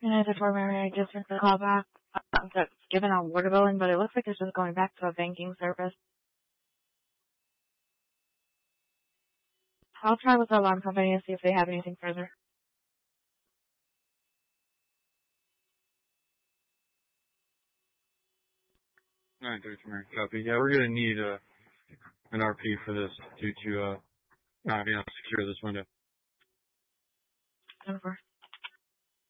And I just remember I just took the call back. That's given on water billing, but it looks like it's just going back to a banking service. I'll try with the alarm company and see if they have anything further. 933, copy. Yeah, we're gonna need an RP for this due to secure this window. 10-4.